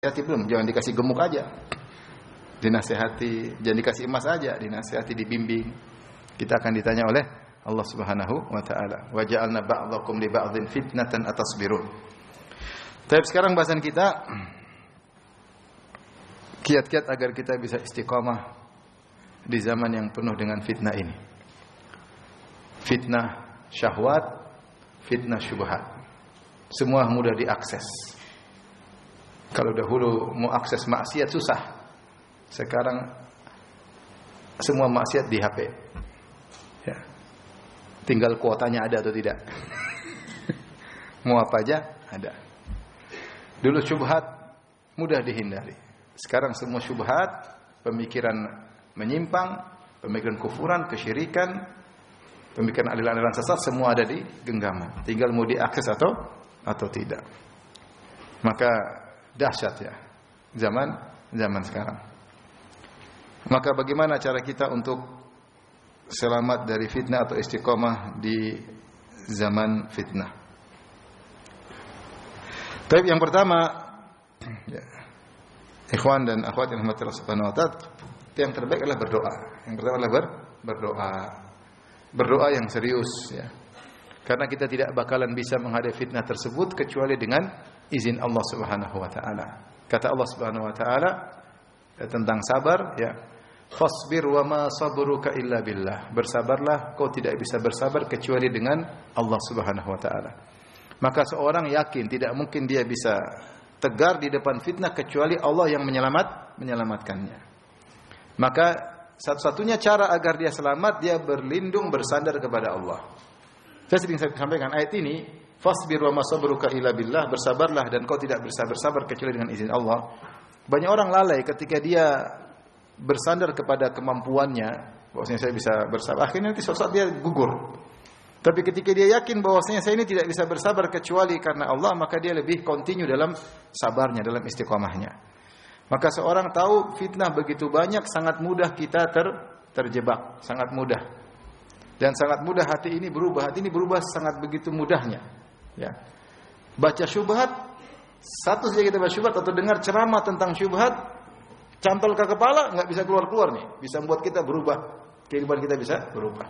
belum, jangan dikasih gemuk aja. Dinasihati, jangan dikasih emas aja, dinasihati, dibimbing. Kita akan ditanya oleh Allah Subhanahu wa taala. Wa ja'alna ba'dakum li ba'dhin fitnatan atasbirun. Tapi sekarang bahasan kita kiat-kiat agar kita bisa istiqamah di zaman yang penuh dengan fitnah ini. Fitnah syahwat, fitnah syubhat. Semua mudah diakses. Kalau dahulu mau akses maksiat susah. Sekarang semua maksiat di HP. Ya. Tinggal kuotanya ada atau tidak. Mau apa aja ada. Dulu syubhat mudah dihindari. Sekarang semua syubhat, pemikiran menyimpang, pemikiran kufuran, kesyirikan, pemikiran aliran-aliran sesat semua ada di genggaman. Tinggal mau diakses atau tidak. Maka dahsyat ya zaman sekarang. Maka bagaimana cara kita untuk selamat dari fitnah atau istiqamah di zaman fitnah? Tapi yang pertama, ya, ikhwan dan akhwat yang dirahmati Allah Subhanahu wa taala, yang terbaik adalah berdoa. Yang pertama adalah berdoa. Berdoa yang serius ya. Karena kita tidak bakalan bisa menghadapi fitnah tersebut kecuali dengan izin Allah Subhanahu wa taala. Kata Allah Subhanahu wa taala tentang sabar ya, fasbir wa ma sabruka illa billah. Bersabarlah, kau tidak bisa bersabar kecuali dengan Allah Subhanahu wa taala. Maka seorang yakin tidak mungkin dia bisa tegar di depan fitnah kecuali Allah yang menyelamatkannya. Maka satu-satunya cara agar dia selamat, dia berlindung bersandar kepada Allah. Saya sering sampaikan ayat ini, fasbir wa ma sabruka illa billah, bersabarlah dan kau tidak bisa bersabar kecuali dengan izin Allah. Banyak orang lalai ketika dia bersandar kepada kemampuannya, bahwasanya saya bisa bersabar, akhirnya nanti suatu saat dia gugur. Tapi ketika dia yakin bahwasanya saya ini tidak bisa bersabar kecuali karena Allah, maka dia lebih continue dalam sabarnya, dalam istiqomahnya. Maka seorang tahu fitnah begitu banyak, sangat mudah kita terjebak, sangat mudah. Dan sangat mudah hati ini berubah sangat begitu mudahnya. Ya. Baca syubhat, satu saja kita baca syubhat atau dengar ceramah tentang syubhat, cantol ke kepala, nggak bisa keluar nih. Bisa membuat kita berubah, kehidupan kita bisa berubah.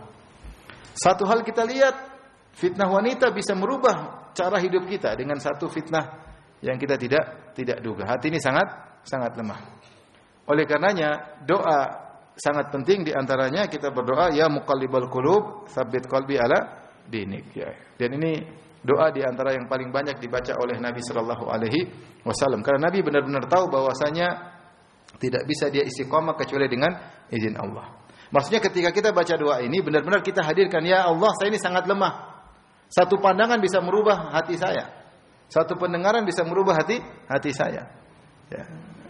Satu hal kita lihat, fitnah wanita bisa merubah cara hidup kita dengan satu fitnah yang kita tidak duga. Hati ini sangat lemah. Oleh karenanya doa sangat penting, di antaranya kita berdoa ya muqallibal qulub tsabbit qalbi ala dinik ya. Dan ini doa di antara yang paling banyak dibaca oleh Nabi sallallahu alaihi wasallam karena Nabi benar-benar tahu bahwasanya tidak bisa dia istiqamah kecuali dengan izin Allah. Maksudnya ketika kita baca doa ini benar-benar kita hadirkan, ya Allah, saya ini sangat lemah. Satu pandangan bisa merubah hati saya. Satu pendengaran bisa merubah hati saya. Ya.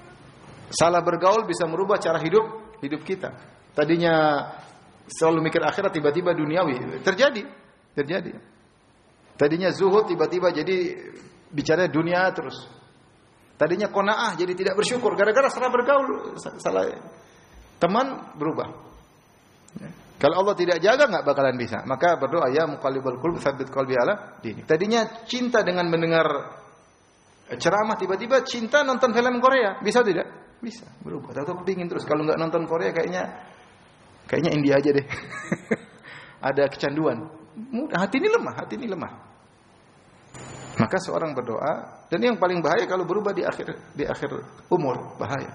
Salah bergaul bisa merubah cara hidup kita. Tadinya selalu mikir akhirat, tiba-tiba duniawi. Terjadi. Tadinya zuhud, tiba-tiba jadi bicara dunia terus. Tadinya qanaah, jadi tidak bersyukur gara-gara salah bergaul, salah teman, berubah. Ya. Kalau Allah tidak jaga nggak bakalan bisa. Maka berdoa ya muqallibal qulub tsabbit qalbi ala dinik. Tadinya cinta dengan mendengar ceramah, tiba-tiba cinta nonton film Korea. Bisa tidak? Bisa, berubah. Tahu kepingin terus. Kalau nggak nonton Korea kayaknya India aja deh. Ada kecanduan. Hati ini lemah. Maka seorang berdoa, dan yang paling bahaya kalau berubah di akhir umur, bahaya.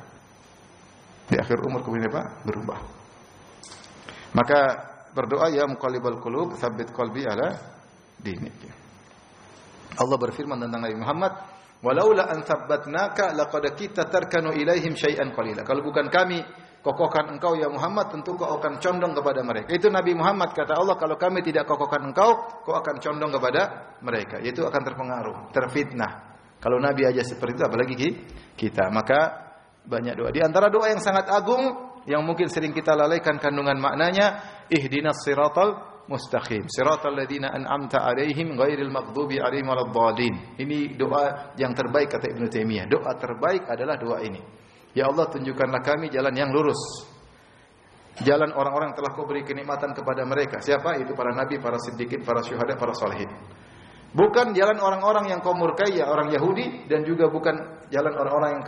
Di akhir umur kemudian apa? Berubah. Maka berdoa ya muqallibal qulub tsabbit qalbi ala dinik. Allah berfirman tentang Nabi Muhammad, walaula an tsabbatnaka laqad kita tarkanu ilaihim syai'an qalila. Kalau bukan kami kokohkan engkau ya Muhammad, tentu kau akan condong kepada mereka. Itu Nabi Muhammad, kata Allah, kalau kami tidak kokohkan engkau, kau akan condong kepada mereka. Yaitu akan terpengaruh, terfitnah. Kalau Nabi aja seperti itu, apalagi kita. Maka banyak doa. Di antara doa yang sangat agung yang mungkin sering kita lalaikan kandungan maknanya, ihdinas siratal mustaqim, siratal ladzina an'amta 'alaihim ghairil maghdubi 'alaihim waladdallin. Ini doa yang terbaik kata Ibnu Taimiyah. Doa terbaik adalah doa ini. Ya Allah, tunjukkanlah kami jalan yang lurus. Jalan orang-orang yang telah Kau beri kenikmatan kepada mereka. Siapa? Itu para nabi, para siddiqin, para syuhada, para sholihin. Bukan jalan orang-orang yang Kau murkai, ya orang Yahudi, dan juga bukan jalan orang-orang yang